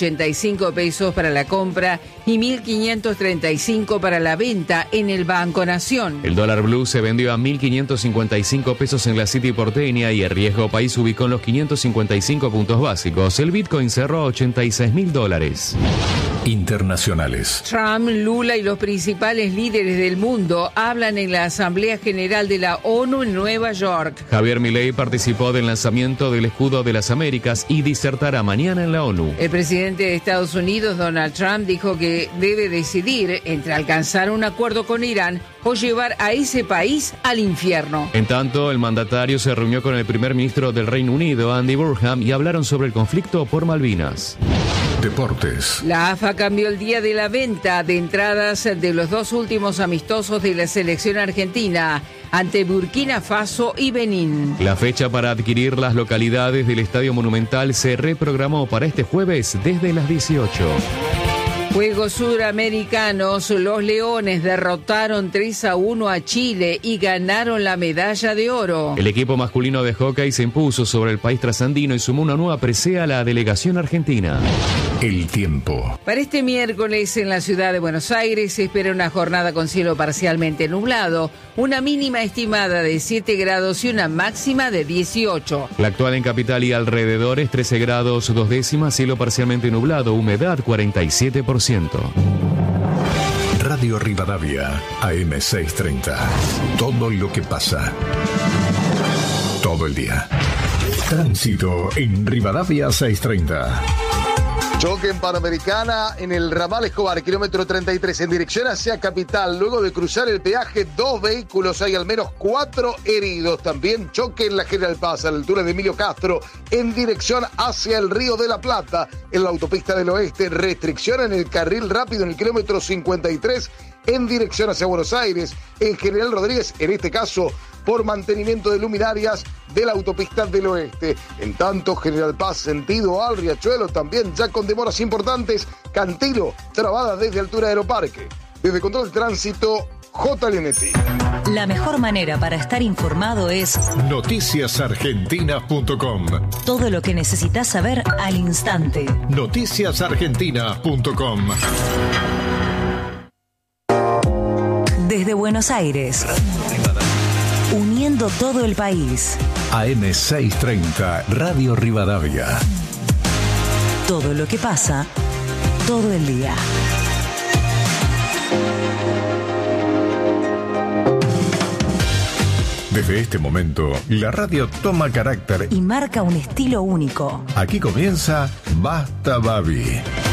1.585 pesos para la compra y 1.535 para la venta en el Banco Nación. El dólar blue se vendió a 1.555 pesos en la City porteña y el riesgo país ubicó en los 555 puntos básicos. El Bitcoin cerró a $86.000. Internacionales. Trump, Lula y los principales líderes del mundo hablan en la Asamblea General de la ONU en Nueva York. Javier Milei participó del lanzamiento del Escudo de las Américas y disertará mañana en la ONU. El presidente de Estados Unidos, Donald Trump, dijo que debe decidir entre alcanzar un acuerdo con Irán o llevar a ese país al infierno. En tanto, el mandatario se reunió con el primer ministro del Reino Unido, Andy Burnham, y hablaron sobre el conflicto por Malvinas. Deportes. La AFA cambió el día de la venta de entradas de los dos últimos amistosos de la selección argentina ante Burkina Faso y Benín. La fecha para adquirir las localidades del Estadio Monumental se reprogramó para este jueves desde las 18. Juegos Suramericanos, los Leones derrotaron 3-1 a Chile y ganaron la medalla de oro. El equipo masculino de hockey se impuso sobre el país trasandino y sumó una nueva presea a la delegación argentina. El tiempo. Para este miércoles en la ciudad de Buenos Aires se espera una jornada con cielo parcialmente nublado, una mínima estimada de 7 grados y una máxima de 18. La actual en capital y alrededores 13 grados 2 décimas, cielo parcialmente nublado, humedad 47%. Radio Rivadavia, AM630. Todo lo que pasa. Todo el día. Tránsito en Rivadavia 630. Choque en Panamericana en el ramal Escobar, kilómetro 33, en dirección hacia Capital. Luego de cruzar el peaje, 2 vehículos, hay al menos 4 heridos. También choque en la General Paz, a la altura de Emilio Castro, en dirección hacia el Río de la Plata. En la autopista del Oeste, restricción en el carril rápido en el kilómetro 53, en dirección hacia Buenos Aires. En General Rodríguez, en este caso, por mantenimiento de luminarias de la autopista del Oeste. En tanto, General Paz, sentido al Riachuelo, también ya con demoras importantes. Cantilo, trabada desde altura de Aeroparque. Desde Control de Tránsito, J. Leonetti. La mejor manera para estar informado es noticiasargentinas.com. Todo lo que necesitas saber al instante. noticiasargentinas.com. Desde Buenos Aires, uniendo todo el país. AM630, Radio Rivadavia. Todo lo que pasa, todo el día. Desde este momento, la radio toma carácter y marca un estilo único. Aquí comienza Basta Babi.